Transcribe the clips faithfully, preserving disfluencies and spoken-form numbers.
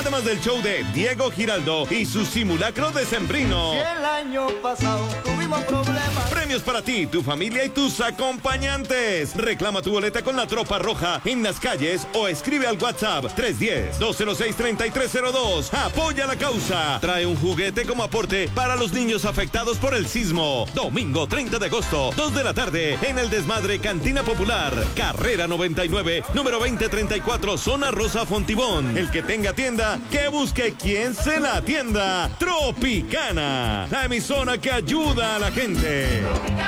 además del show de Diego Giraldo y su simulacro decembrino. Si el año pasado tuvimos problemas. Premios para ti, tu familia y tus acompañantes. Reclama tu boleta con la Tropa Roja en las calles o escribe al WhatsApp tres uno cero, dos cero seis, tres tres cero dos. Apoya la causa. Trae un juguete como aporte para los niños afectados por el sismo. Domingo treinta de agosto, dos de la tarde, en el Desmadre Cantina Popular. Carrera noventa y nueve, número veinte treinta y cuatro, Zona Rosa Fontibón. El que tenga tienda, que busque quien se la atienda. Tropicana, la emisora que ayuda a la gente.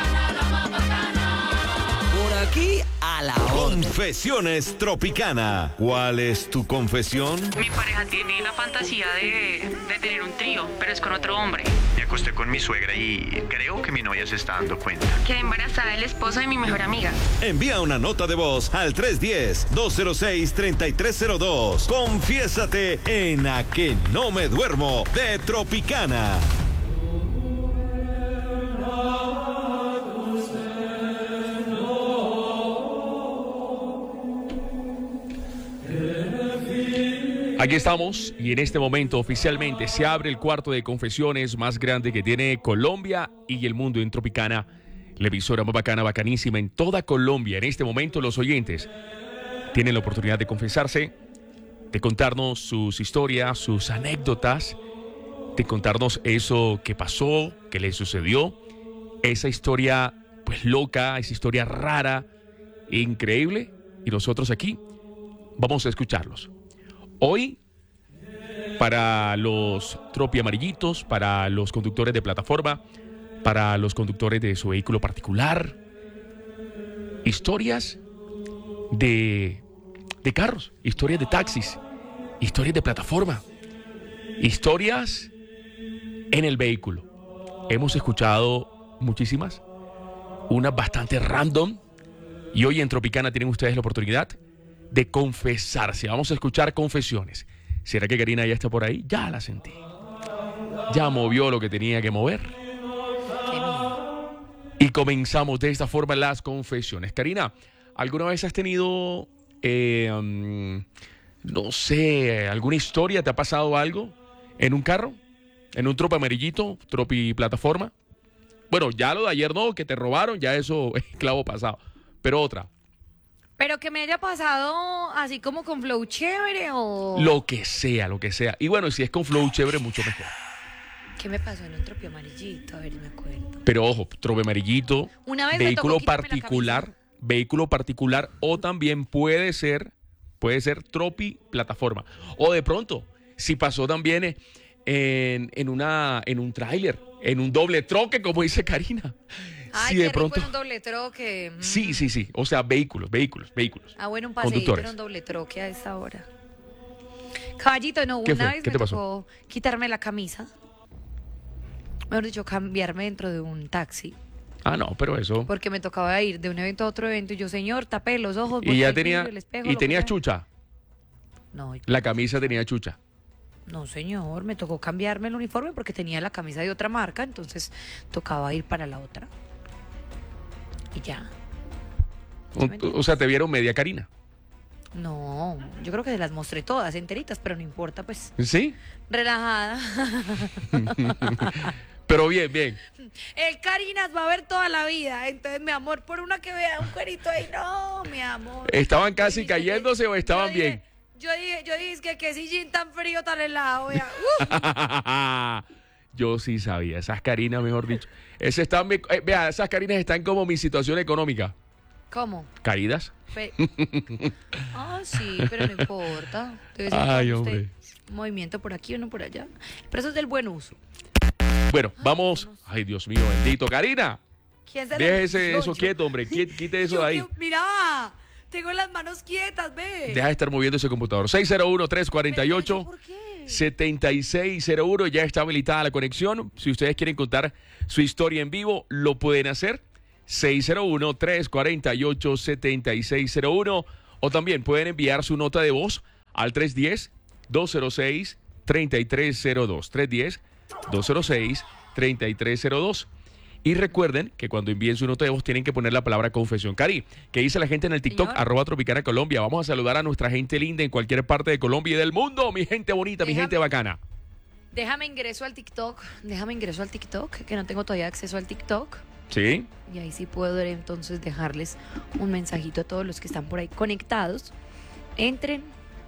Por aquí a la hora. Confesiones Tropicana. ¿Cuál es tu confesión? Mi pareja tiene la fantasía de, de tener un trío, pero es con otro hombre. Me acosté con mi suegra y creo que mi novia se está dando cuenta. Quedé embarazada del esposo de mi mejor amiga. Envía una nota de voz al tres uno cero, dos cero seis, tres tres cero dos. Confiésate en A que no me duermo de Tropicana. Aquí estamos y en este momento oficialmente se abre el cuarto de confesiones más grande que tiene Colombia y el mundo en Tropicana, la emisora más bacana, bacanísima en toda Colombia. En este momento los oyentes tienen la oportunidad de confesarse, de contarnos sus historias, sus anécdotas, de contarnos eso que pasó, que les sucedió, esa historia pues loca, esa historia rara, increíble, y nosotros aquí vamos a escucharlos. Hoy, para los tropi amarillitos, para los conductores de plataforma, para los conductores de su vehículo particular, historias de, de carros, historias de taxis, historias de plataforma, historias en el vehículo. Hemos escuchado muchísimas, unas bastante random, y hoy en Tropicana tienen ustedes la oportunidad de confesarse. Vamos a escuchar confesiones. ¿Será que Karina ya está por ahí? Ya la sentí. Ya movió lo que tenía que mover. Y comenzamos de esta forma las confesiones. Karina, ¿alguna vez has tenido, eh, um, no sé, alguna historia? ¿Te ha pasado algo en un carro? ¿En un tropi amarillito? ¿Tropi plataforma? Bueno, ya lo de ayer no, que te robaron, ya eso es clavo pasado. Pero otra. Pero que me haya pasado así como con flow chévere o... Lo que sea, lo que sea. Y bueno, si es con flow chévere, mucho mejor. ¿Qué me pasó en un tropi amarillito? A ver, me acuerdo. Pero ojo, tropi amarillito, Una vez vehículo me tocó quitarme la particular, camisa. vehículo particular, o también puede ser, puede ser tropi plataforma. O de pronto, si pasó también eh, en, en, una, en un tráiler, en un doble troque, como dice Karina. Ay, Si qué de rico pronto... en un doble troque. Mm. Sí, sí, sí. O sea, vehículos, vehículos, vehículos. Ah, bueno, un paseíto Conductores. en un doble troque a esta hora. Caballito, no, ¿Qué una fue? vez ¿Qué me te pasó? tocó quitarme la camisa. Mejor dicho, cambiarme dentro de un taxi. Ah, no, pero eso... Porque me tocaba ir de un evento a otro evento y yo, señor, tapé los ojos. Y volteé ya el tenía... vidrio, el espejo, ¿Y lo que tenías sea. chucha? No, La camisa tenía chucha. no, señor, me tocó cambiarme el uniforme porque tenía la camisa de otra marca, entonces tocaba ir para la otra. Y ya. O, o sea, te vieron media Karina. No, yo creo que se las mostré todas enteritas, pero no importa, pues. ¿Sí? Relajada. Pero bien, bien. El Carinas va a ver toda la vida. Entonces, mi amor, por una que vea un cuerito ahí, no, mi amor. ¿Estaban casi cayéndose o estaban Yo dije- bien? Yo dije, yo dije, es que qué sillín tan frío, tan helado. vea. Uh. Yo sí sabía. Esas Karinas, mejor dicho. Ese están, mi- eh, vea, esas Karinas están como mi situación económica. ¿Cómo? ¿Caídas? Pe- ah, sí, pero no importa. De vez en Ay, cuando usted- hombre. un movimiento por aquí, uno por allá. Pero eso es del buen uso. Bueno, vamos. Ay, Dios mío, bendito. Karina, ¿Quién se deje le- ese- No, eso yo- quieto, hombre. Qui- Quite eso yo- de ahí. yo- Mira, tengo las manos quietas, ve. Deja de estar moviendo ese computador. seis cero uno, tres cuatro ocho, ¿Por qué? siete seis cero uno. Ya está habilitada la conexión. Si ustedes quieren contar su historia en vivo, lo pueden hacer. seis cero uno, tres cuatro ocho, siete seis cero uno. O también pueden enviar su nota de voz al tres uno cero, dos cero seis, tres tres cero dos. tres uno cero, dos cero seis, tres tres cero dos. Y recuerden que cuando envíen su nota de voz tienen que poner la palabra confesión. Cari, ¿qué dice la gente en el TikTok? Señor. Arroba Tropicana Colombia. Vamos a saludar a nuestra gente linda en cualquier parte de Colombia y del mundo. Mi gente bonita, mi Déjame- gente bacana. Déjame ingreso al TikTok, déjame ingreso al TikTok, que no tengo todavía acceso al TikTok. ¿Sí? Y ahí sí puedo entonces dejarles un mensajito a todos los que están por ahí conectados. Entren,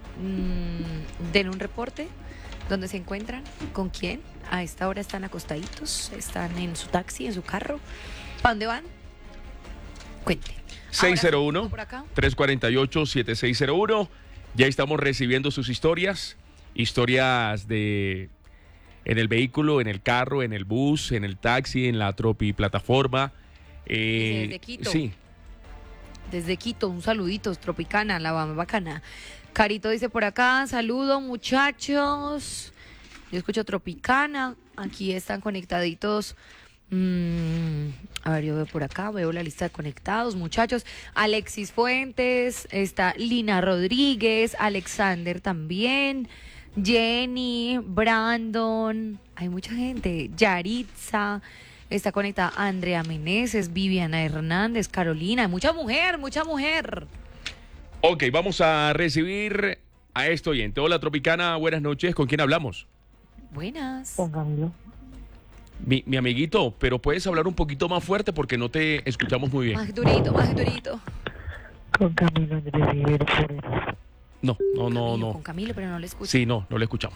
mmm, den un reporte, dónde se encuentran, con quién. A esta hora están acostaditos, están en su taxi, en su carro. ¿Para dónde van? Cuente. seis cero uno, por acá. tres cuatro ocho, siete seis cero uno. Ya estamos recibiendo sus historias. Historias de en el vehículo, en el carro, en el bus, en el taxi, en la tropi plataforma. Eh, Desde Quito. Sí. Desde Quito, un saludito, Tropicana, la bamba bacana. Carito dice por acá, saludo muchachos. Yo escucho Tropicana, aquí están conectaditos. Mm, a ver, yo veo por acá, veo la lista de conectados, muchachos. Alexis Fuentes, está Lina Rodríguez, Alexander también, Jenny, Brandon, hay mucha gente, Yaritza, está conectada Andrea Meneses, Viviana Hernández, Carolina, mucha mujer, mucha mujer. Ok, vamos a recibir a este oyente. Hola Tropicana, buenas noches. ¿Con quién hablamos? Buenas. Con Camilo. Mi, mi amiguito, pero puedes hablar un poquito más fuerte porque no te escuchamos muy bien. Más durito, más durito. Con Camilo Andrés Rivero Forero. No, no, no, Camilo, no. Con Camilo, pero no le escucho. Sí, no, no le escuchamos.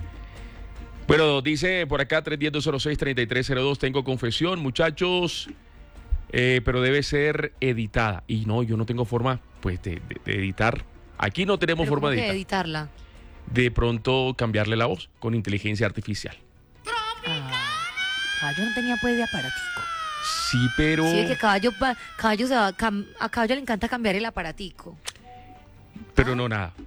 Bueno, dice por acá tres uno cero, dos cero seis, tres tres cero dos. Tengo confesión, muchachos, eh, pero debe ser editada. Y no, yo no tengo forma pues de, de- de editar. Aquí no tenemos Pero forma ¿cómo de que editar. editarla? De pronto cambiarle la voz con inteligencia artificial. Caballo no tenía pues de aparatico. Sí, pero... Sí, es que caballo, va- caballo se va, a cam- a caballo le encanta cambiar el aparatico. Pero no nada.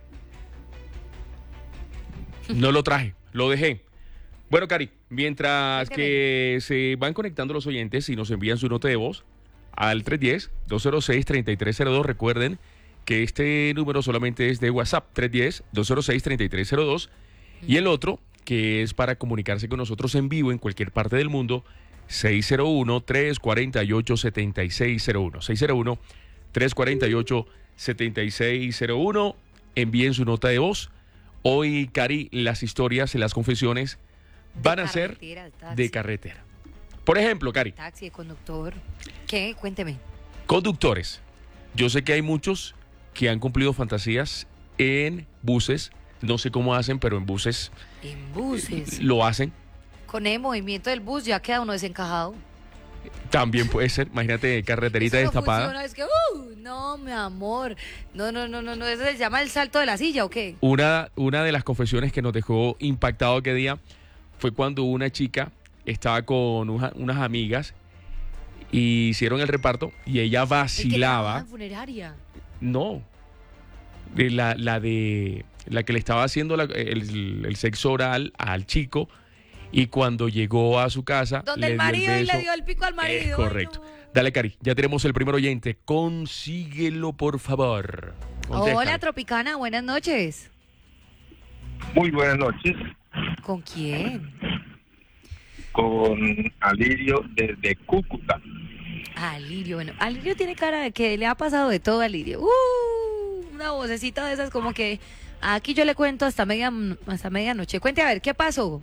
No lo traje, lo dejé. Bueno, Cari, mientras Cuénteme. que se van conectando los oyentes y nos envían su nota de voz al tres uno cero, dos cero seis, tres tres cero dos, recuerden que este número solamente es de WhatsApp, tres uno cero, dos cero seis, tres tres cero dos, y el otro, que es para comunicarse con nosotros en vivo en cualquier parte del mundo, seis cero uno, tres cuatro ocho, siete seis cero uno, seis cero uno, tres cuatro ocho, siete seis cero uno. Envíen su nota de voz. Hoy, Cari, las historias y las confesiones van a ser carretera, de taxi. de carretera. Por ejemplo, Cari, Taxi, de conductor. ¿Qué? Cuénteme. conductores. Yo sé que hay muchos que han cumplido fantasías en buses. No sé cómo hacen, pero en buses En buses. lo hacen. Con el movimiento del bus ya queda uno desencajado. También puede ser. Imagínate, carreterita Eso no destapada. funciona, es que, uh, no, mi amor. No, no, no, no, no. ¿Eso se llama el salto de la silla o qué? Una, una de las confesiones que nos dejó impactado aquel día fue cuando una chica estaba con uja- unas amigas y hicieron el reparto y ella El que trabajaba vacilaba. en funeraria. No. De la, la de la que le estaba haciendo la- el, el sexo oral al chico y cuando llegó a su casa Donde le el dio marido y le beso. dio el pico al marido. Es Ay, correcto. no. Dale, Cari, ya tenemos el primer oyente. Consíguelo, por favor. Hola, Contéstale. Tropicana, buenas noches. Muy buenas noches, ¿Con quién? con Alirio desde Cúcuta. Alirio, bueno, Alirio tiene cara de que le ha pasado de todo a Alirio. Uh, una vocecita de esas como que aquí yo le cuento hasta media hasta medianoche. Cuente a ver, ¿qué pasó?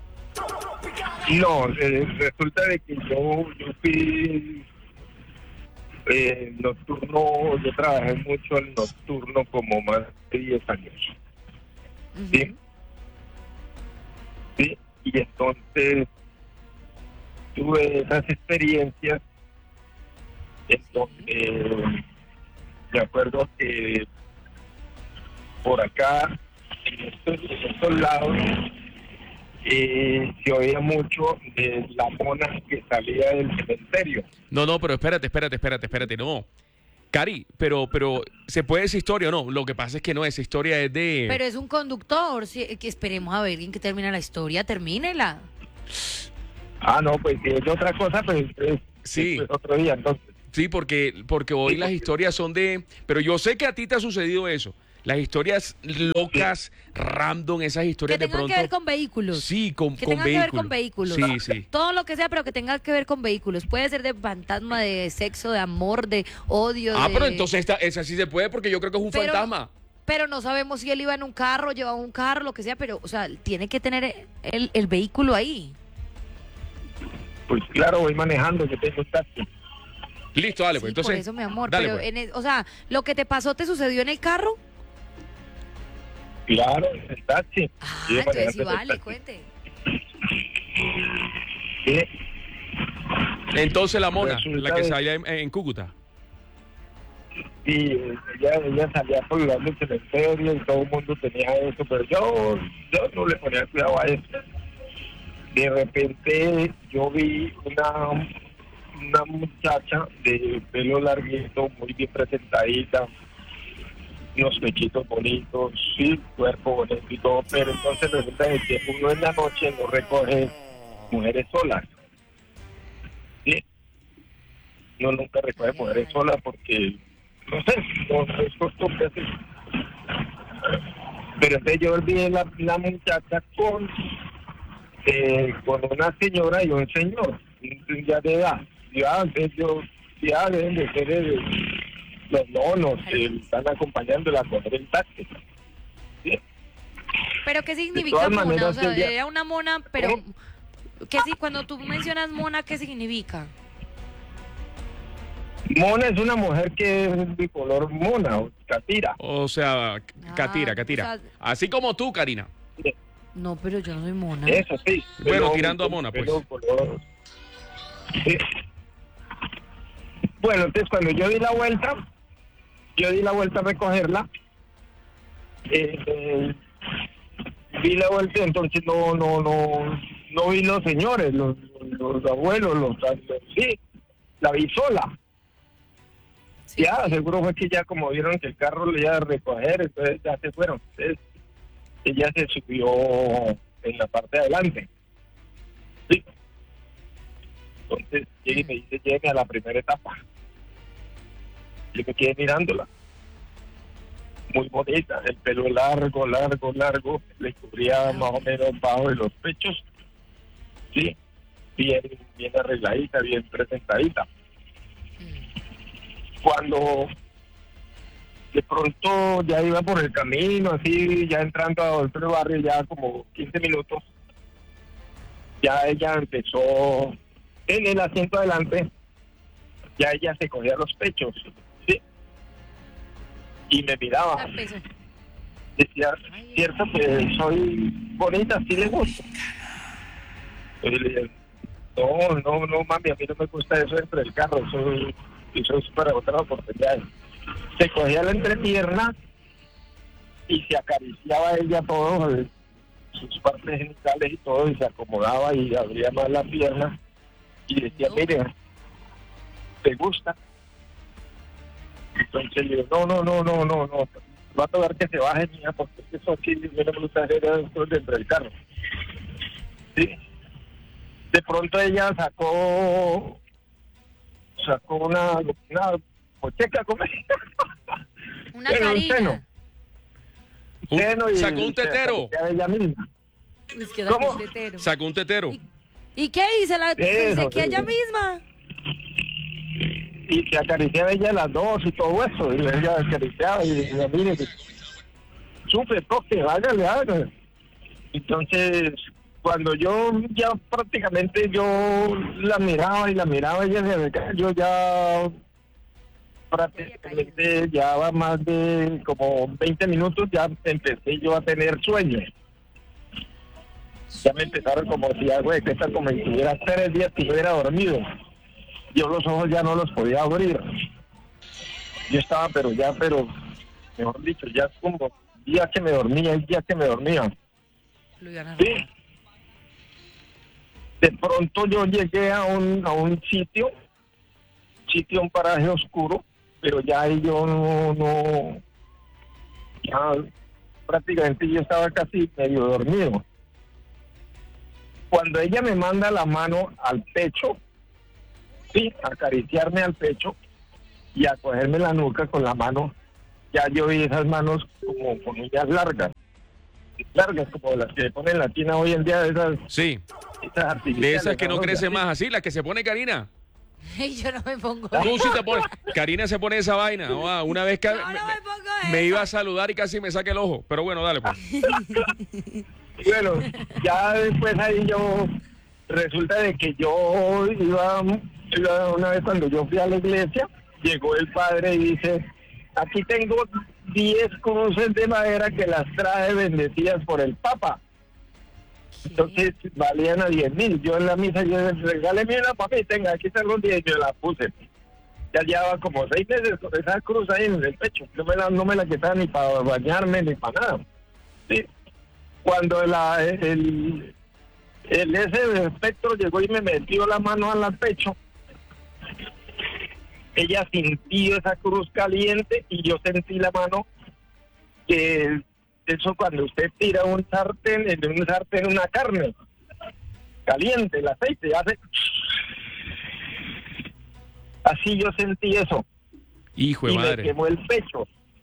No, eh, resulta de que yo, yo fui eh, nocturno, yo trabajé mucho en nocturno como más de diez años. Ujú. ¿Sí? Sí, y entonces tuve esas experiencias en donde me acuerdo que por acá, en estos, en estos lados, eh, se oía mucho de la mona que salía del cementerio. No, no, pero espérate, espérate, espérate, espérate, no. Cari, pero, pero, ¿se puede esa historia o no? Lo que pasa es que no, esa historia es de... Pero es un conductor, sí, que esperemos a ver en qué termina la historia, termínela. Ah, no, pues si es otra cosa, pues es, Sí. es otro día, entonces. Sí, porque, porque hoy las historias son de... Pero yo sé que a ti te ha sucedido eso. las historias locas, random, esas historias Que de tengan pronto. que ver con vehículos. Sí, con, Que con tengan que ver vehículos. con vehículos. Sí, sí. Todo lo que sea, pero que tenga que ver con vehículos. Puede ser de fantasma, de sexo, de amor, de odio. Ah, de... pero entonces esta, esa sí se puede porque yo creo que es un Pero- fantasma. Pero no sabemos si él iba en un carro, llevaba un carro, lo que sea, pero, o sea, tiene que tener el, el vehículo ahí. Pues claro, voy manejando, yo tengo taxi. Listo, dale, Sí, pues entonces. por eso, mi amor. Dale, pero, pues. en el- o sea, lo que te pasó, ¿te sucedió en el carro? Claro, en el taxi. Ah, Yo iba entonces sí manejando en el vale, taxi. cuente. Sí. Entonces la mona, Resulta la que de- salía en, en Cúcuta. Y ella, ella salía colgando el cementerio y todo el mundo tenía eso, pero yo, yo no le ponía cuidado a eso. De repente yo vi una, una muchacha de pelo larguito, muy bien presentadita, unos pechitos bonitos, sí, cuerpo bonito y todo, pero entonces resulta que uno en la noche no recoge mujeres solas. ¿Sí? Uno nunca recoge mujeres solas porque, no sé, no, no es costumbre así. Pero entonces yo vi la, la muchacha con, eh, con una señora y un señor, ya de edad. Ya, entonces yo, ya deben de ser el, los nonos que están acompañándola a coger el taxi. ¿Sí? Pero ¿qué De significa todas mona? maneras, O sea, ella- era una mona, pero... ¿Cómo? ¿qué sí, cuando tú mencionas mona, ¿qué significa? Mona es una mujer que es de color mona, o catira. O sea, Catira, Ah, Catira. o sea- Así como tú, Karina. No, pero yo no soy mona. Eso sí. Bueno, Pelo- tirando a mona, pues. pelo color- Sí. Bueno, entonces cuando yo di la vuelta, yo di la vuelta a recogerla, eh, eh, di la vuelta, entonces no, no, no, no vi los señores, los, los abuelos, los, los- sí, la vi sola. Sí. Ya, seguro fue que ya como vieron que el carro lo iba a recoger, entonces ya se fueron. Entonces, ella se subió en la parte de adelante. Sí. Entonces, llega y me dice, llegue a la primera etapa. Yo me quedé mirándola. Muy bonita, el pelo largo, largo, largo, le cubría más o menos bajo de los pechos. Sí, bien, bien arregladita, bien presentadita. Cuando de pronto ya iba por el camino, así, ya entrando a otro barrio, ya como quince minutos, ya ella empezó en el asiento adelante, ya ella se cogía los pechos, ¿sí? Y me miraba, Ah, empezó. decía, cierto que soy bonita, sí le gusta. Y le dije, no, no, no, mami, a mí no me gusta eso dentro del carro, soy, soy para otras oportunidades. Se cogía la entrepierna y se acariciaba ella todo, eh, sus partes genitales y todo, y se acomodaba y abría más la pierna y decía, mire, ¿te gusta? Entonces le digo, no, no, no, no, no, no, va a tocar que se baje, mía, porque eso aquí no me gusta hacer eso dentro del carro. Sí. De pronto ella sacó sacó una, una pocheca como Una Pero un carina. seno. Un- Seno y sacó un se tetero. acariciaba ella misma. Uy, que ¿Cómo? un tetero. Sacó un tetero. ¿Y qué dice la Eso, dice que sí. ella misma? Y se acariciaba ella las dos y todo eso, y ella acariciaba y decía, mire, que sufre, toque, hágale, hágale. Entonces, cuando yo ya prácticamente yo la miraba y la miraba, ella se acercaba, yo ya prácticamente ya va más de como veinte minutos, ya empecé yo a tener sueño. Ya me empezaron como si algo de que esta como si tuviera tres días que hubiera dormido. Yo los ojos ya no los podía abrir. Yo estaba, pero ya, pero, mejor dicho, ya como día que me dormía, el día que me dormía. Lo iban a Sí. robar. De pronto yo llegué a un, a un sitio, sitio, un paraje oscuro, pero ya ahí yo no, no, ya prácticamente yo estaba casi medio dormido. Cuando ella me manda la mano al pecho, sí, a acariciarme al pecho y a cogerme la nuca con la mano, ya yo vi esas manos como con uñas largas, largas como las que ponen en la tina hoy en día, de esas, Sí, esas artificiales, de esas que no ¿no? crecen más, así, las que se pone Karina. Y yo no me pongo. Tú sí te pones. Karina se pone esa vaina. ¿No? Ah, una vez que Yo me, no me pongo me- me esa. iba a saludar y casi me saque el ojo. Pero bueno, dale pues. Bueno, ya después ahí yo, resulta de que yo iba, iba una vez cuando yo fui a la iglesia, llegó el padre y dice, aquí tengo diez cruces de madera que las trae bendecidas por el Papa. Entonces valían a diez mil. Yo en la misa, yo regáleme una, papi, tenga, aquí están los diez, y yo la puse. Ya llevaba como seis meses con esa cruz ahí en el pecho. No me la, no me la quitaba ni para bañarme ni para nada. Sí. Cuando la, el, el ese de espectro llegó y me metió la mano al pecho, ella sintió esa cruz caliente y yo sentí la mano que eso cuando usted tira un sartén, en un sartén una carne caliente, el aceite hace así, yo sentí eso. Hijo de Y me madre. quemó el pecho,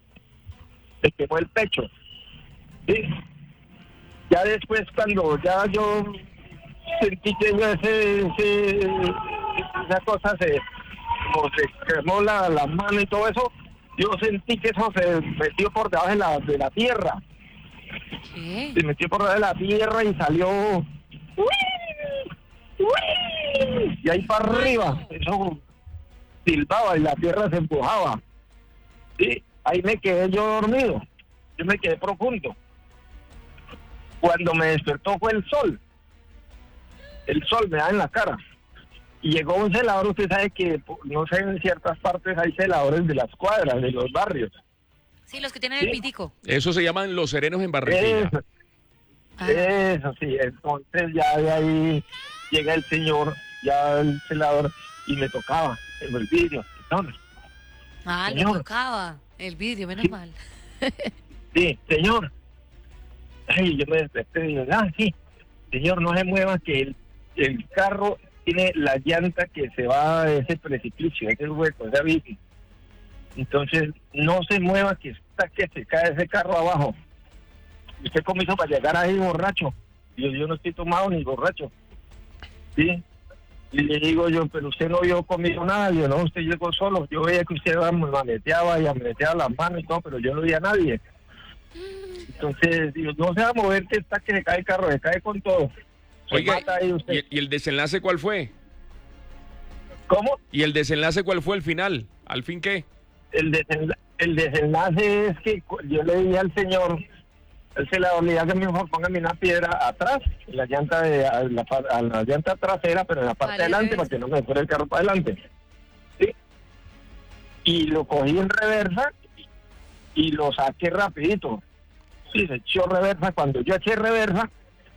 me quemó el pecho. Sí. Ya después cuando ya yo sentí que ya ese, ese, esa cosa se, como se quemó la, la mano y todo eso, yo sentí que eso se metió por debajo de la, de la tierra. ¿Qué? Se metió por debajo de la tierra y salió ¡uy! ¡Uy! Y ahí para arriba, eso silbaba y la tierra se empujaba. Sí, ahí me quedé yo dormido, yo me quedé profundo. Cuando me despertó fue el sol. El sol me da en la cara. Y llegó un celador, usted sabe que, no sé, en ciertas partes hay celadores de las cuadras, de los barrios. Sí, los que tienen Sí. el pitico. Eso se llaman los serenos en Barranquilla. Eso, Ah. eso sí. Entonces ya de ahí llega el señor, ya el celador, y me tocaba en el vidrio. Señor, Ah, le Señor. tocaba el vidrio, menos Sí. mal. sí, señor. Ay, yo me desperté y digo, ah, sí, señor, no se mueva, que el, el carro tiene la llanta que se va a ese precipicio, ese hueco, esa bici. Entonces, no se mueva, que está que se cae ese carro abajo. ¿Y usted cómo hizo para llegar ahí borracho? Y yo, yo no estoy tomado ni borracho. ¿Sí? Y le digo yo, pero usted no vio conmigo nada. Y yo, no, usted llegó solo. Yo veía que usted me maneteaba y maneteaba las manos y todo, pero yo no vi a nadie. Entonces, digo, no se va a mover, que está que se cae el carro, se cae con todo. Se Oiga, mata ahí usted. ¿y, y el desenlace cuál fue? ¿Cómo? ¿Y el desenlace cuál fue el final? ¿Al fin qué? El, desenla- el desenlace es que cu- yo le dije al señor, el celador, le dije que mi hijo póngame una piedra atrás, en la llanta de, a la, pa- a la llanta trasera, pero en la parte Vale, de adelante, reversa. para que no me fuera el carro para adelante. ¿Sí? Y lo cogí en reversa y lo saqué rapidito. Sí, se echó reversa. Cuando yo eché reversa,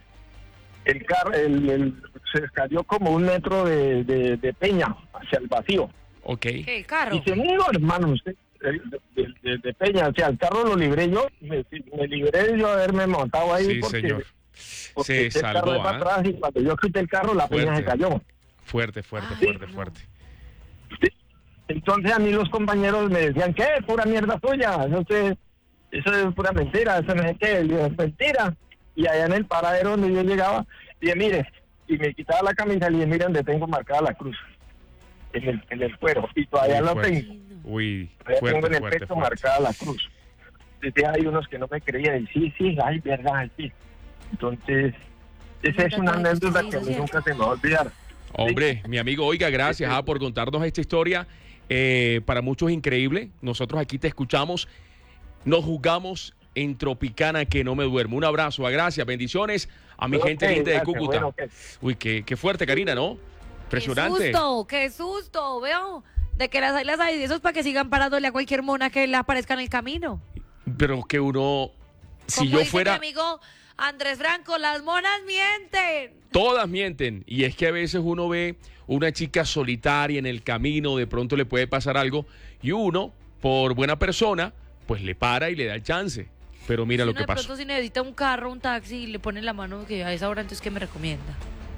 el carro el, el- se cayó como un metro de, de, de peña hacia el vacío. Ok. ¿Qué? ¿Carro? Dice, no, hermano, usted, de, de- de- de peña, o sea, el carro lo libré yo, me, me libré de yo haberme montado ahí Sí, porque, señor. porque Se eché el carro salvó, de para ¿ah? atrás y cuando yo quité el carro, la peña se Fuerte. cayó. Fuerte, fuerte, Ay, fuerte, no. fuerte. Sí. Entonces a mí los compañeros me decían, ¿qué? Pura mierda tuya, eso, se- eso es pura mentira, eso no es qué, yo, es mentira. Y allá en el paradero donde yo llegaba, dije, mire, y me quitaba la camisa y le dije, mire donde tengo marcada la cruz, en el, en el cuero, y todavía Muy lo fuerte. tengo. Uy, Todavía fuerte, tengo en el fuerte, pecho fuerte. marcada la cruz. Dice, hay unos que no me creían, y sí, sí, ay, verdad, sí. Entonces, esa es una anécdota que a mí nunca se me va a olvidar. Hombre, mi amigo, oiga, gracias ah, por contarnos esta historia. Eh, para muchos increíble. Nosotros aquí te escuchamos. Nos jugamos en Tropicana que no me duermo. Un abrazo, ah, gracias, bendiciones a mi Ok, gente linda de gracias, Cúcuta. bueno, ok. Uy, qué, qué fuerte, Karina, ¿no? Impresionante. ¡Qué susto! ¡Qué susto! Veo de que las hay, las hay. Y eso es para que sigan parándole a cualquier mona que le aparezca en el camino. Pero que uno, si Como yo dice fuera, mi amigo Andrés Franco, las monas mienten. todas mienten. Y es que a veces uno ve una chica solitaria en el camino, de pronto le puede pasar algo, y uno, por buena persona, pues le para y le da el chance. Pero mira Si lo uno que de pasó. pronto si necesita un carro, un taxi y le pone la mano que a esa hora, entonces ¿qué me recomienda?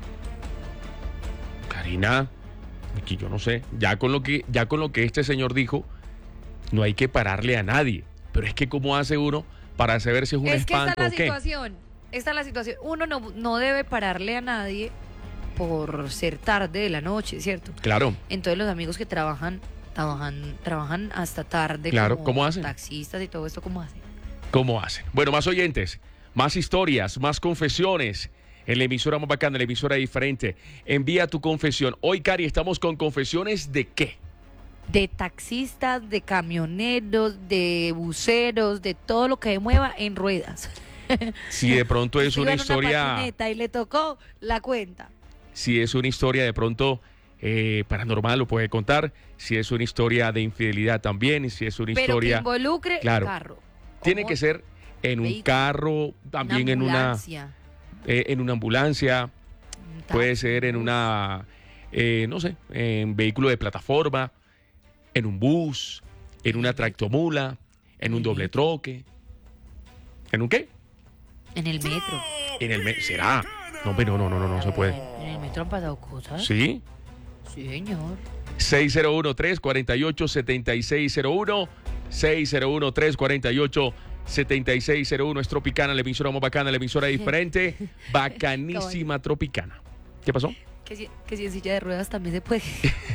Karina, aquí yo no sé, ya con lo que, ya con lo que este señor dijo, no hay que pararle a nadie. Pero es que ¿cómo hace uno para saber si es un Es que esta espanto es o la qué? situación. Esta es la situación. Uno no, no debe pararle a nadie por ser tarde de la noche, ¿cierto? Claro. Entonces los amigos que trabajan, trabajan, trabajan hasta tarde. Claro, como ¿cómo hacen? Taxistas y todo esto, ¿cómo hacen? ¿Cómo hacen? Bueno, más oyentes, más historias, más confesiones en la emisora más bacana, en la emisora diferente. Envía tu confesión. Hoy, Cari, estamos con confesiones de qué. De taxistas, de camioneros, de buceros, de todo lo que mueva en ruedas. Si de pronto es Iba una en historia, patineta y le tocó la cuenta. si es una historia de pronto eh, paranormal, lo puede contar. Si es una historia de infidelidad también, si es una Pero historia, que involucre claro, carro. tiene Como que ser en un vehículo, carro, también en una, ambulancia, eh, en una ambulancia, un puede taxi, ser en bus. una, eh, no sé, en vehículo de plataforma, en un bus, en una tractomula, en un doble troque. ¿En un qué? En el metro. En el metro. ¿Será? No, pero no, no, no, no se puede. En el metro han pasado cosas. ¿Sí? Sí, señor. seis cero uno, tres cuatro ocho, siete seis cero uno, seis cero uno, tres cuatro ocho, siete seis cero uno. Es Tropicana, la emisora más bacana, la emisora diferente, bacanísima Tropicana. ¿Qué pasó? Que si, que si en silla de ruedas también se puede.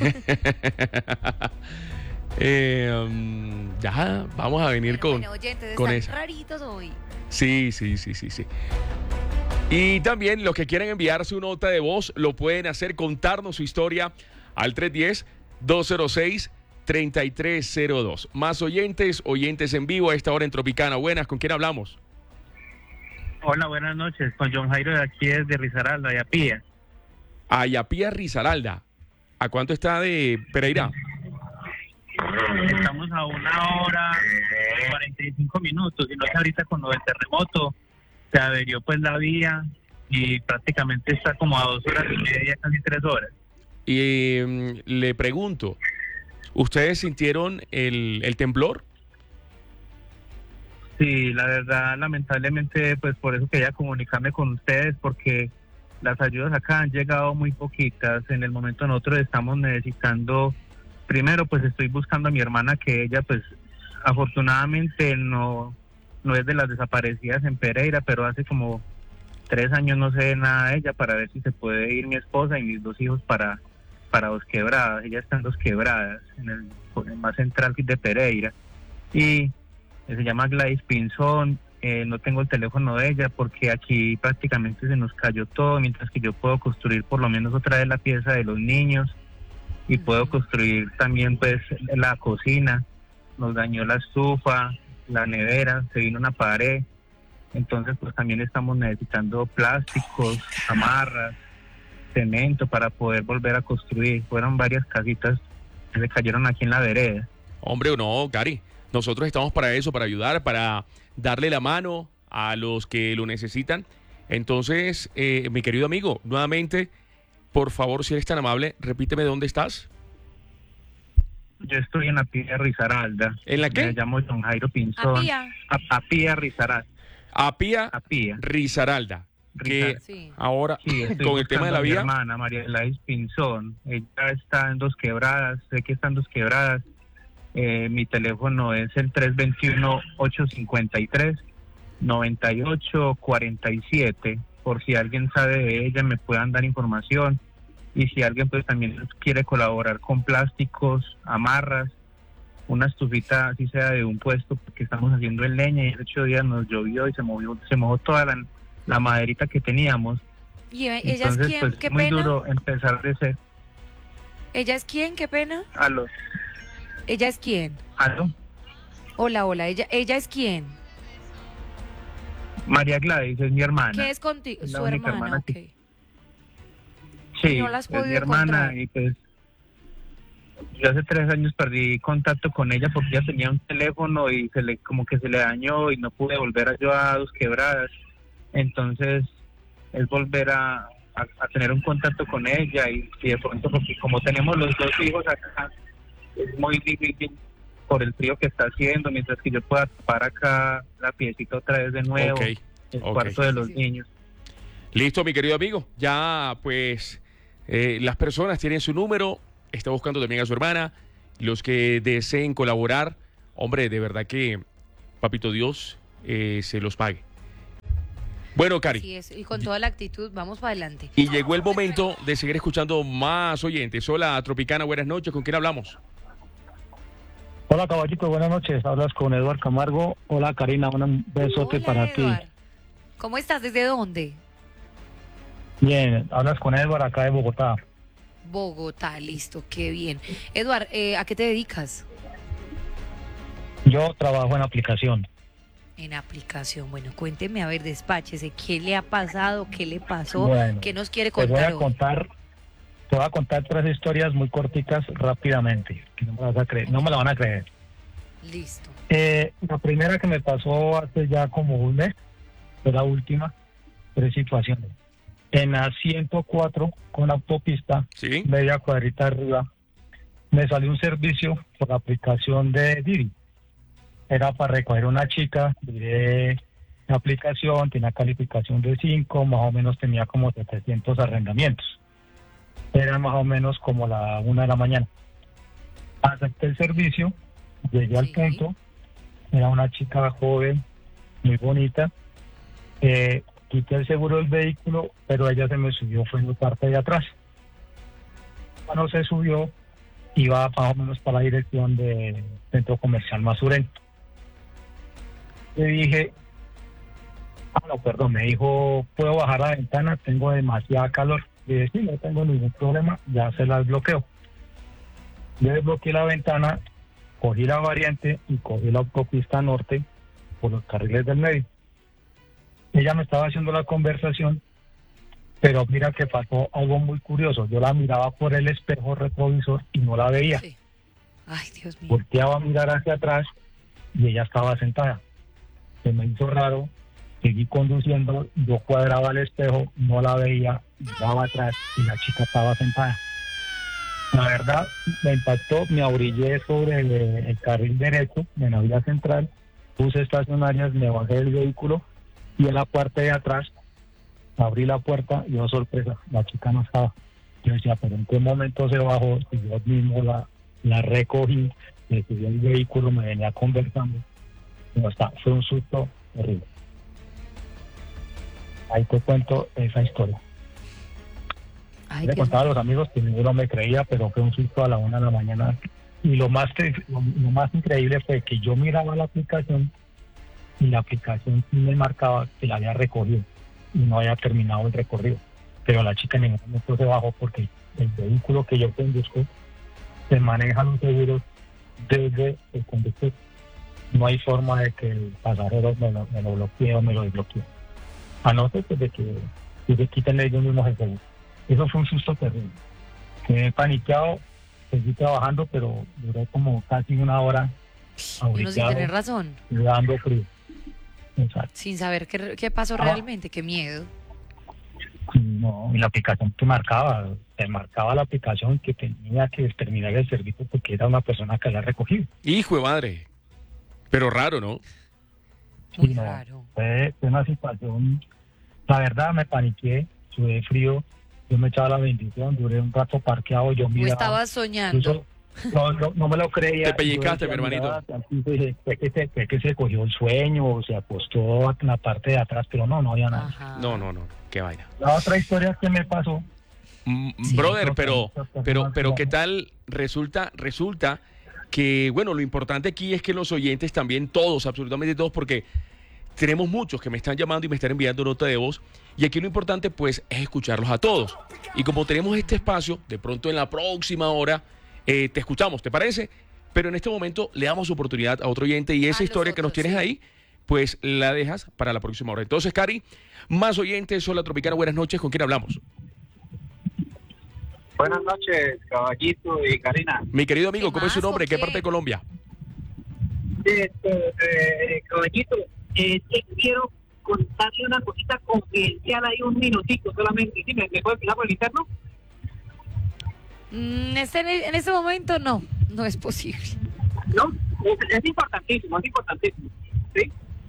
eh, um, ya, vamos a venir Bueno, con, bueno, oyentes, con están esa. raritos hoy. Sí, sí, sí, sí, sí. Y también los que quieran enviar su nota de voz lo pueden hacer, contarnos su historia al tres uno cero, dos cero seis, tres tres cero dos. Más oyentes, oyentes en vivo a esta hora en Tropicana. Buenas, ¿con quién hablamos? Hola, buenas noches. Con John Jairo de aquí desde Risaralda, de Apía. Ayapía Risaralda. ¿A cuánto está de Pereira? Estamos a una hora cuarenta y cinco minutos. Y no sé, ahorita con lo del terremoto se averió pues la vía y prácticamente está como a dos horas y media, casi tres horas. Y mm, le pregunto, ¿ustedes sintieron el, el temblor? Sí, la verdad, lamentablemente, pues por eso quería comunicarme con ustedes, porque las ayudas acá han llegado muy poquitas. En el momento nosotros estamos necesitando, primero pues estoy buscando a mi hermana, que ella pues afortunadamente no, no es de las desaparecidas en Pereira, pero hace como tres años no sé nada de ella, para ver si se puede ir mi esposa y mis dos hijos para, para Dos Quebradas. Ella está en Dos Quebradas, en el, en el más central de Pereira. Y se llama Gladys Pinzón. Eh, no tengo el teléfono de ella porque aquí prácticamente se nos cayó todo, mientras que yo puedo construir por lo menos otra vez la pieza de los niños y puedo construir también pues la cocina. Nos dañó la estufa, la nevera, se vino una pared. Entonces pues también estamos necesitando plásticos, amarras, cemento para poder volver a construir. Fueron varias casitas que se cayeron aquí en la vereda. Hombre, o no, Cari. Nosotros estamos para eso, para ayudar, para darle la mano a los que lo necesitan. Entonces, eh, mi querido amigo, nuevamente, por favor, si eres tan amable, repíteme dónde estás. Yo estoy en Apía Risaralda. ¿En la qué? Me llamo John Jairo Pinzón. Apía. A- Apía Risaralda. Apía, Apía. Risaralda. Que Sí. ahora, Sí, estoy con el tema de buscando la a mi vía, hermana, María Gladys Pinzón. Ella está en Dos Quebradas. Sé que está en Dos Quebradas. Eh, mi teléfono es el tres dos uno, ocho cinco tres, nueve ocho cuatro siete. Por si alguien sabe de ella, me puedan dar información. Y si alguien pues también quiere colaborar con plásticos, amarras, una estufita así sea de un puesto, porque estamos haciendo en leña y en ocho días nos llovió y se movió, se mojó toda la, la maderita que teníamos. ¿Y ella Entonces es quién? pues ¿Qué es muy pena? duro empezar de ser. ¿Ella es quién? ¿Qué pena? Aló, ¿Ella es quién? aló. Hola, hola. ¿Ella, ella es quién? María Gladys es mi hermana. ¿Qué es contigo? Es la Su única hermana, hermana ok. que- Sí, no la has es mi podido hermana encontrar. y pues yo hace tres años perdí contacto con ella porque ella tenía un teléfono y se le como que se le dañó y no pude volver a yo a Dos Quebradas. Entonces es volver a, a, a tener un contacto con ella y, y de pronto porque como tenemos los dos hijos acá es muy difícil por el frío que está haciendo, mientras que yo pueda tapar acá la piecita otra vez de nuevo, Ok, el ok. cuarto de los Sí, sí. niños. listo, mi querido amigo. Ya, pues, eh, las personas tienen su número. Está buscando también a su hermana. Los que deseen colaborar, hombre, de verdad que Papito Dios eh, se los pague. Bueno, Cari. Así es, y con toda la actitud, vamos para adelante. Y llegó el momento de seguir escuchando más oyentes. Hola, Tropicana, buenas noches. ¿Con quién hablamos? Hola, caballito, buenas noches. Hablas con Eduardo Camargo. Hola, Karina, un besote Hola, para Eduard. ti. ¿Cómo estás? ¿Desde dónde? Bien, hablas con Eduardo acá de Bogotá. Bogotá, listo, qué bien. Eduard, eh, ¿a qué te dedicas? Yo trabajo en aplicación. En aplicación. Bueno, cuénteme, a ver, despáchese. ¿Qué le ha pasado? ¿Qué le pasó? Bueno, ¿Qué nos quiere Te voy contar a hoy? contar, te voy a contar tres historias muy corticas rápidamente, que no me, vas a creer, no me la van a creer. Listo. Eh, la primera que me pasó hace ya como un mes, fue la última, tres situaciones. En la ciento cuatro, con autopista, Sí. media cuadrita arriba, me salió un servicio por la aplicación de Didi. Era para recoger una chica, miré la aplicación, tenía calificación de cinco, más o menos tenía como setecientos arrendamientos. Era más o menos como la una de la mañana. Acepté el servicio, llegué al Sí. punto, era una chica joven, muy bonita. Eh, quité el seguro del vehículo, pero ella se me subió, fue en la parte de atrás. Cuando se subió, iba más o menos para la dirección del Centro Comercial Masurén. Le dije, ah, no, perdón, me dijo, ¿puedo bajar la ventana? Tengo demasiada calor. Le dije, sí, no tengo ningún problema, ya se la desbloqueo. Le desbloqueé la ventana, cogí la variante y cogí la autopista norte por los carriles del medio. Ella me estaba haciendo la conversación, pero mira que pasó algo muy curioso. Yo la miraba por el espejo retrovisor y no la veía. Sí. Ay, Dios mío. Volteaba a mirar hacia atrás y ella estaba sentada. Se me hizo raro, seguí conduciendo, yo cuadraba el espejo, no la veía, miraba atrás y la chica estaba sentada. La verdad, me impactó, me abrillé sobre el, el carril derecho, en la vía central, puse estacionarias, me bajé del vehículo y en la parte de atrás abrí la puerta y, oh sorpresa, la chica no estaba. Yo decía, pero ¿en qué momento se bajó? Y yo mismo la, la recogí, me subí al vehículo, me venía conversando. No está, fue un susto terrible. Ahí te cuento esa historia. Ay, Le Dios contaba a mío. los amigos que ninguno me creía, pero fue un susto a la una de la mañana. Y lo más, que- lo, lo más increíble fue que yo miraba la aplicación y la aplicación sí me marcaba que la había recogido y no había terminado el recorrido. Pero la chica en ningún momento se bajó porque el vehículo que yo conduzco se maneja los seguros desde el conductor. No hay forma de que el pasajero me lo, me lo bloquee o me lo desbloquee. A no ser pues, de que, que se quiten ellos mismos el seguro. Eso fue un susto terrible. Quedé paniqueado, seguí trabajando, pero duré como casi una hora Y uno sin abrigado, tener razón, sudando frío. Exacto. sin saber qué, qué pasó Ah. realmente, qué miedo. No, y la aplicación que marcaba, te marcaba la aplicación que tenía que terminar el servicio porque era una persona que la había recogido. Hijo de madre. Pero raro, ¿no? Muy Sí, no, raro. Fue, fue una situación, la verdad me paniqué, sudé frío, yo me echaba la bendición, duré un rato parqueado, yo Tú miraba. estabas soñando. Incluso, no, no, no me lo creía. Te pellizcaste, Yo decía, mi hermanito. miraba así, dije, fue que, se, fue que se cogió el sueño o se acostó en la parte de atrás, pero no, no había nada. Ajá. No, no, no. Qué vaina. La otra historia que me pasó, Mm, Sí. Brother, Otras- pero, otras pero, personas pero no. ¿qué tal resulta, resulta que, bueno, lo importante aquí es que los oyentes también, todos, absolutamente todos, porque tenemos muchos que me están llamando y me están enviando nota de voz, y aquí lo importante, pues, es escucharlos a todos. Y como tenemos este espacio, de pronto en la próxima hora, eh, te escuchamos, ¿te parece? Pero en este momento le damos oportunidad a otro oyente y esa A historia los que nos otros, tienes sí. ahí, pues la dejas para la próxima hora. Entonces, Cari, más oyentes, hola Tropicana, buenas noches, ¿con quién hablamos? Buenas noches, Caballito y Karina. Mi querido amigo, ¿Qué ¿cómo es su más? nombre? ¿Con ¿Qué quién? parte de Colombia? Esto, eh, Caballito, eh, te quiero contarle una cosita confidencial ahí, un minutito solamente. ¿Sí? ¿Me, me puede explicar por el interno? Mm, este- en este momento no, no es posible. No, es, es importantísimo, es importantísimo. ¿Sí?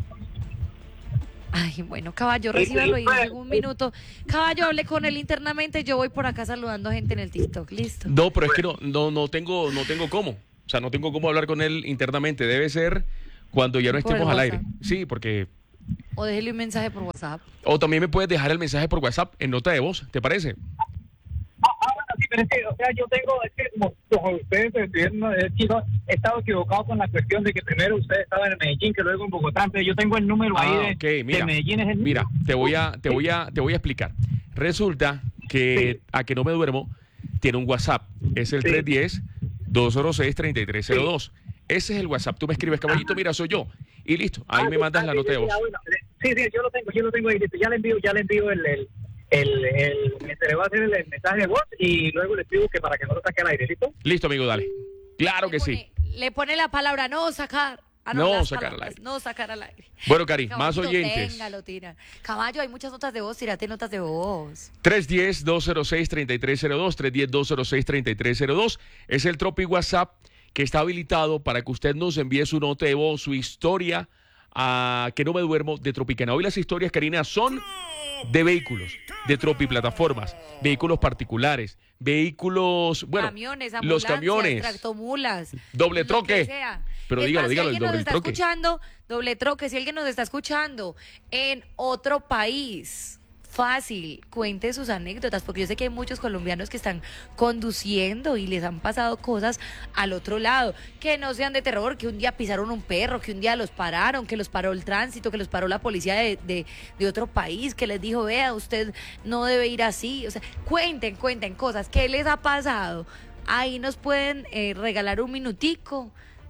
Ay, bueno, caballo, Sí, recíbalo sí, y pues, en un minuto. Caballo, hable con él internamente, yo voy por acá saludando a gente en el TikTok, listo. No, pero es que no, no, no tengo, no tengo cómo. O sea, no tengo cómo hablar con él internamente. Debe ser Cuando ya no Por el estemos al aire. WhatsApp. Sí, porque... O déjele un mensaje por WhatsApp. O también me puedes dejar el mensaje por WhatsApp en nota de voz, ¿te parece? Ah, bueno, sí, pero es que, o sea, yo tengo, es que como, como ustedes estuvieron, es que no, he estado equivocado con la cuestión de que primero ustedes estaban en Medellín, que luego en Bogotá. Entonces yo tengo el número ahí de, Ah, ok, mira, de Medellín, es el mira, mismo. te voy a, te voy a, te voy a explicar. Resulta que a que no me duermo tiene un WhatsApp, es el Sí. tres uno cero, dos cero seis, tres tres cero dos. Ese es el WhatsApp. Tú me escribes, caballito, mira, soy yo. Y listo, ahí Ah, me sí, mandas ah, la sí, nota de sí, voz. ah, bueno, sí, sí, yo lo tengo, yo lo tengo ahí, listo. Ya le envío, ya le envío el, el, el, el, se le va a hacer el, el mensaje de voz y luego le pido que para que no lo saque al aire, ¿listo? Listo, amigo, dale. Claro que Le sí. pone- Le pone la palabra no sacar. Ah, No las sacar al palabras, aire. No sacar al aire. Bueno, Cari, más Caballito, oyentes. téngalo, tira. Caballo, hay muchas notas de voz, tírate notas de voz. tres uno cero, dos cero seis, tres tres cero dos, tres uno cero, dos cero seis, tres tres cero dos. Es el Tropi WhatsApp que está habilitado para que usted nos envíe su nota de voz, su historia, a que no me duermo de Tropicana. Hoy las historias, Karina, son de vehículos, de Tropi plataformas, vehículos particulares, vehículos, bueno, camiones, los ambulancias, camiones, tractomulas. doble lo troque. que sea. Pero Es dígalo, más, dígalo, si el alguien doble nos está troque. escuchando, doble troque, si alguien nos está escuchando en otro país, fácil, cuente sus anécdotas, porque yo sé que hay muchos colombianos que están conduciendo y les han pasado cosas al otro lado, que no sean de terror, que un día pisaron un perro, que un día los pararon, que los paró el tránsito, que los paró la policía de, de, de otro país, que les dijo, vea, usted no debe ir así. O sea, cuenten, cuenten cosas, ¿qué les ha pasado? Ahí nos pueden eh, regalar un minutico,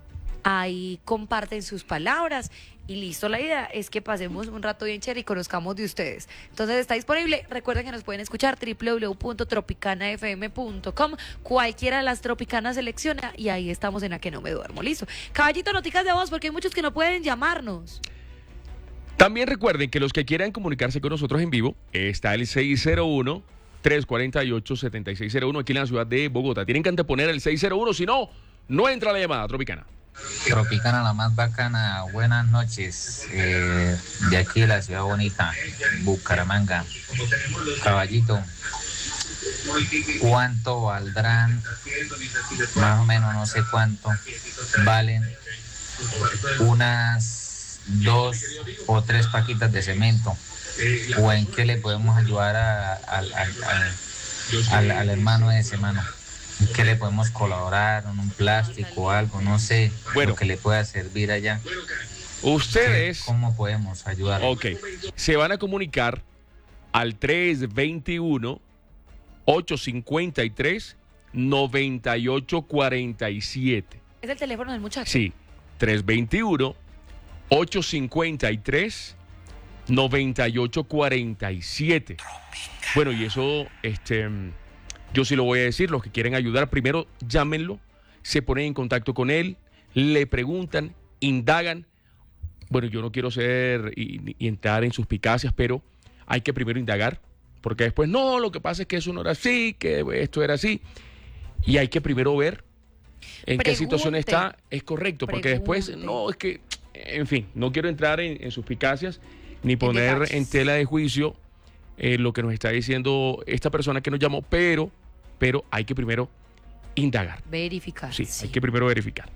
ahí comparten sus palabras y listo. La idea es que pasemos un rato bien chévere y conozcamos de ustedes. Entonces está disponible, recuerden que nos pueden escuchar doble u doble u doble u punto tropicana f m punto com, cualquiera de las tropicanas selecciona y ahí estamos en A Que No Me Duermo. Listo. Caballito, noticas de voz porque hay muchos que no pueden llamarnos. También recuerden que los que quieran comunicarse con nosotros en vivo, está el seis cero uno, tres cuatro ocho, siete seis cero uno aquí en la ciudad de Bogotá. Tienen que anteponer el seis cero uno, si no, no entra la llamada Tropicana. Tropicana, la más bacana, buenas noches, eh, de aquí de la ciudad bonita, Bucaramanga. Caballito, ¿cuánto valdrán? Más o menos, no sé cuánto valen unas dos o tres paquitas de cemento, o en qué le podemos ayudar a- al, al, al, al, al hermano de ese mano. ¿En qué le podemos colaborar? ¿En un plástico o algo? No sé, Bueno. lo que le pueda servir allá. Ustedes, ¿Cómo podemos ayudar? ok, se van a comunicar al tres dos uno, ocho cinco tres, nueve ocho cuatro siete. Es el teléfono del muchacho. Sí, tres dos uno, ocho cinco tres, nueve ocho cuatro siete. Bueno, y eso, este, yo sí lo voy a decir, los que quieren ayudar, primero llámenlo, se ponen en contacto con él, le preguntan, indagan. Bueno, yo no quiero ser y, y entrar en suspicacias, pero hay que primero indagar, porque después, no, lo que pasa es que eso no era así, que esto era así, y hay que primero ver en qué situación Pregunte. está, es correcto, porque después, Pregunte. no, es que, en fin, no quiero entrar en, en suspicacias ni poner detalles. en tela de juicio eh, lo que nos está diciendo esta persona que nos llamó, pero, pero hay que primero indagar. Verificar. Sí, hay que primero verificar.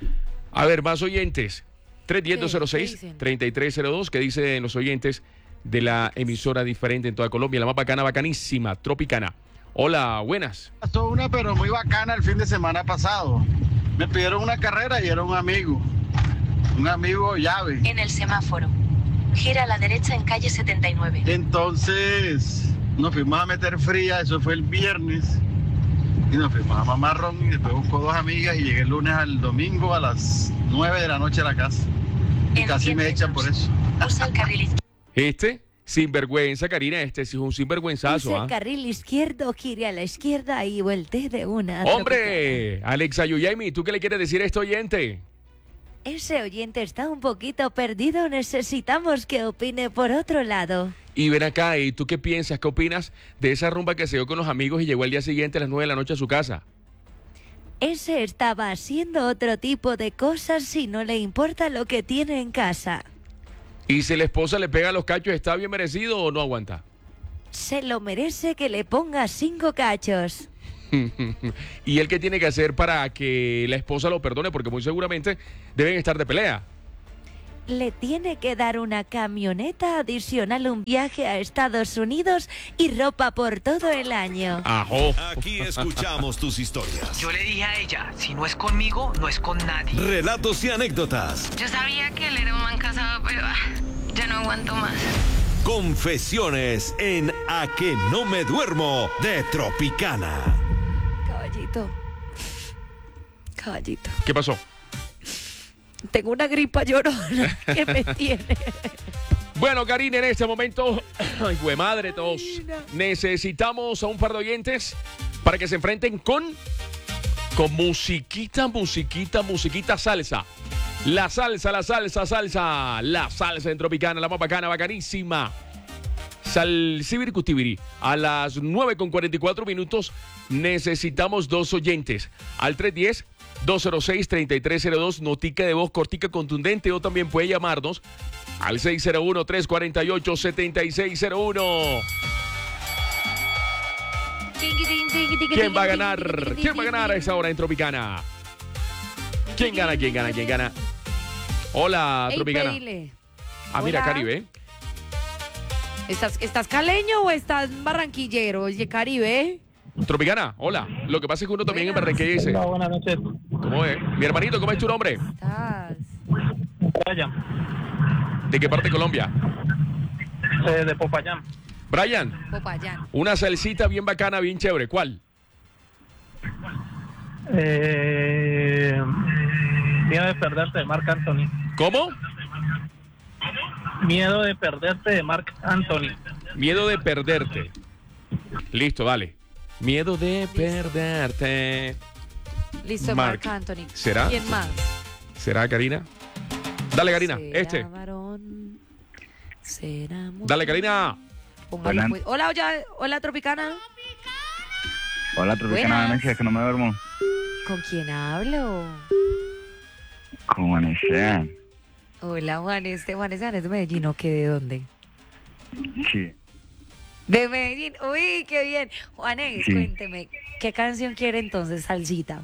A ver, más oyentes. tres uno cero, dos cero seis, ¿Qué dicen? tres tres cero dos. ¿Qué dicen los oyentes de la emisora diferente en toda Colombia? La más bacana, bacanísima, Tropicana. Hola, buenas. Pasó una pero muy bacana el fin de semana pasado. Me pidieron una carrera y era un amigo. Un amigo llave. En el semáforo. Gira a la derecha en calle setenta y nueve. Entonces nos fuimos a meter fría, eso fue el viernes. Y nos fuimos a Mamarrón y después busco dos amigas y llegué el lunes al domingo a las nueve de la noche a la casa. Y casi me echan por eso. Usa el carril izquierdo. Este, sinvergüenza, Karina, este sí es un sinvergüenzazo. Use ¿ah? el carril izquierdo, gire a la izquierda y voltee de una. ¡Hombre! Alexa Yuyaimi, ¿tú qué le quieres decir a este oyente? Ese oyente está un poquito perdido, necesitamos que opine por otro lado. Y ven acá, ¿y tú qué piensas? ¿Qué opinas de esa rumba que se dio con los amigos y llegó al día siguiente a las nueve de la noche a su casa? Ese estaba haciendo otro tipo de cosas si no le importa lo que tiene en casa. ¿Y si la esposa le pega los cachos, está bien merecido o no aguanta? Se lo merece que le ponga cinco cachos. ¿Y él qué tiene que hacer para que la esposa lo perdone? Porque muy seguramente deben estar de pelea. le tiene que dar una camioneta adicional, un viaje a Estados Unidos y ropa por todo el año. Ajo. Aquí escuchamos tus historias. Yo le dije a ella, si no es conmigo, no es con nadie. Relatos y anécdotas. Yo sabía que él era un man casado, pero ah, ya no aguanto más. Confesiones en A que no me duermo de Tropicana. Caballito. Caballito. ¿Qué pasó? Tengo una gripa llorona que me tiene. Bueno, Karina, en este momento, ay, güey, madre, todos necesitamos a un par de oyentes para que se enfrenten con, con musiquita, musiquita, musiquita salsa. La salsa, la salsa, salsa, la salsa en Tropicana, la más bacana, bacanísima. Salsibiri Cutibiri. A las nueve con cuarenta y cuatro minutos necesitamos dos oyentes. Al tres uno cero, dos cero seis, tres tres cero dos, notica de voz cortica contundente, o también puede llamarnos al seis cero uno, tres cuatro ocho, siete seis cero uno. ¿Quién va a ganar? ¿Quién va a ganar a esa hora en Tropicana? ¿Quién gana? ¿Quién gana? ¿Quién gana? Hola, Ey, Tropicana. pedile. Ah, mira, Hola. Caribe. ¿Estás, ¿Estás caleño o estás barranquillero? Oye, Caribe. Tropicana, hola. Lo que pasa es que uno también en Barranquilla dice. Hola, buenas noches. ¿Cómo es? Mi hermanito, ¿cómo es tu nombre? Estás. Brian, ¿De qué parte de Colombia? eh, de Popayán. Brian, Popayán. una salsita bien bacana, bien chévere. ¿Cuál? Eh, miedo de perderte de Marc Anthony. ¿Cómo? Miedo de perderte de Marc Anthony. Miedo de perderte. Listo, dale. Miedo de perderte. Listo, Marc. Marc Anthony. ¿Será? ¿Quién más? ¿Será, Karina? Dale, Karina. ¿Será Este. varón? ¿Será mujer? Dale, Karina. Póngalo, Hola. pues. Hola, hola, hola, Tropicana. Hola, Tropicana, Buenas. Vanessa, que no me duermo. ¿Con quién hablo? Con Vanessa. Hola, Juan. Este Juan es de Medellín, ¿o qué? ¿De dónde? Sí. De Medellín. Uy, qué bien. Juanes, Sí. cuénteme, ¿qué canción quiere entonces, salsita?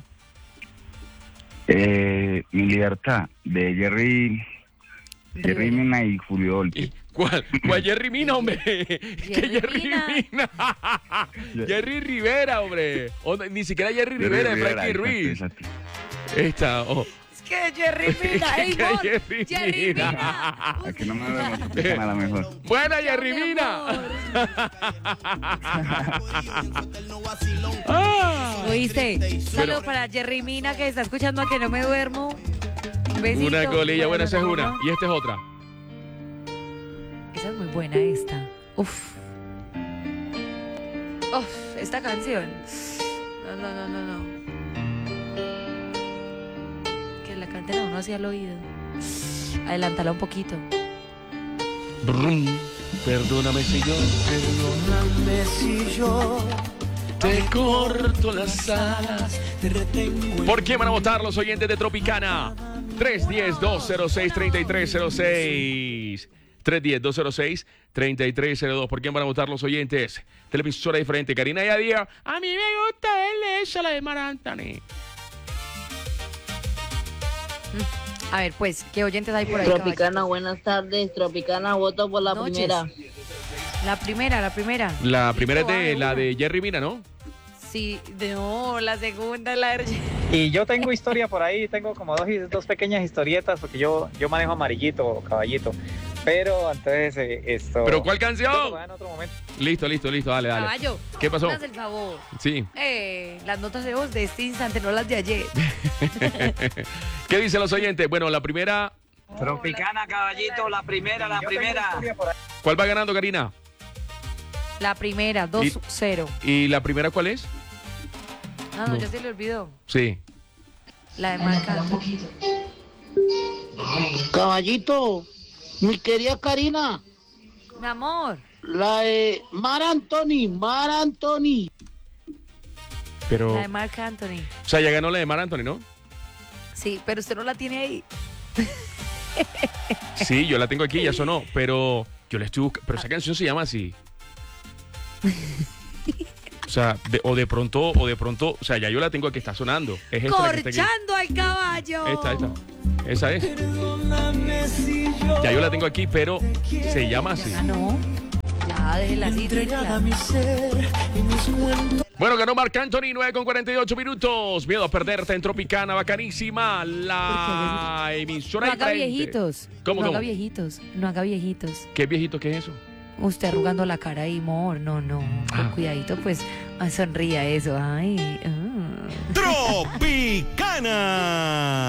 Eh, Mi Libertad, de Jerry, Jerry Mina y Julio Volpi. ¿Cuál? ¿Cuál Jerry Mina, hombre? ¿Qué Jerry Mina? Jerry Rivera, hombre. O, ni siquiera Jerry Rivera, es Frankie Ruiz. Esta, oh. Es que Jerry Mina, ey, Que vos, Jerry Jerry Mina. Mina. A que no me duermo, Tropicana, a la mejor. Buena, Jerry Mina. Ah. ¿Oíste? Saludos para Jerry Mina, que está escuchando a Que No Me Duermo. Un besito. Una colilla, para buena, esa es los una. dos. Y esta es otra. Esa es muy buena, esta. Uf. Uf, esta canción. No, no, no, no, no. Que la canten a uno hacia el oído. Adelántala un poquito. Brum. Perdóname si yo, perdóname si yo te corto las alas, te retengo. ¿Por qué van a votar los oyentes de Tropicana? tres uno cero, dos cero seis, tres tres cero seis. tres uno cero, dos cero seis, tres tres cero dos. ¿Por quién van a votar los oyentes? Televisora diferente. Karina Yadia. A mí me gusta él, esa la de Mar Anthony. A ver, pues, ¿qué oyentes hay por ahí? Tropicana, buenas tardes. Tropicana, voto por la Noches. primera. La primera, la primera. La primera es Listo, de va, la una. de Jerry Mina, ¿no? Sí, no, la segunda es la de... Y yo tengo historia por ahí, tengo como dos, dos pequeñas historietas, porque yo, yo manejo amarillito o caballito. Pero entonces eh, esto... ¿Pero cuál canción? Esto lo voy a dar en otro momento. Listo, listo, listo, dale, dale. Caballo, ¿Qué pasó? haz el favor. Sí. Eh, las notas de voz de este instante, no las de ayer. ¿Qué dicen los oyentes? Bueno, la primera... Tropicana, caballito, la primera, la primera. ¿Cuál va ganando, Karina? La primera, dos cero. ¿Y la primera cuál es? Ah, no, No. ya se le olvidó. Sí. La de Marc Anthony. Caballito, mi querida Karina. Mi amor. La de Mar Anthony, Mar Anthony. Pero... La de Marc Anthony. O sea, ya ganó la de Mar Anthony, ¿no? Sí, pero usted no la tiene ahí. Sí, yo la tengo aquí, ya sonó, pero yo la estoy buscando. Pero esa canción se llama así. O sea, de- o de pronto, o de pronto, o sea, ya yo la tengo aquí, está sonando. Es esta la que está aquí. Corchando al caballo. Esta, esta. Esa es. Ya yo la tengo aquí, pero se llama así. Ah, no. Ya, déjela así, déjela. Bueno, ganó Marc Anthony, nueve con cuarenta y ocho minutos. Miedo a perderte en Tropicana, bacanísima. La emisora No haga diferente. viejitos. ¿Cómo, no cómo? haga viejitos. No haga viejitos. ¿Qué viejito qué es eso? Usted arrugando la cara y mor. No, no. Con cuidadito, pues. ah, Sonría eso. Ay. ah. Tropicana.